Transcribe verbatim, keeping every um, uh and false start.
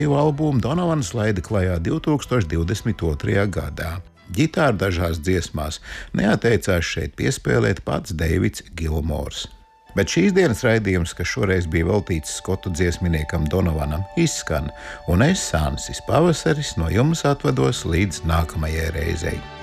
Albumu Donovans laida klajā divtūkstoš divdesmit otrajā gadā. Ģitāru dažās dziesmās neatteicās šeit piespēlēt pats Deivids Gilmors. Bet šīs dienas raidījums, kas šoreiz bija veltīts skotu dziesminiekam Donovanam, izskan, un es, Sansis Pavasaris, no jums atvados līdz nākamajai reizei.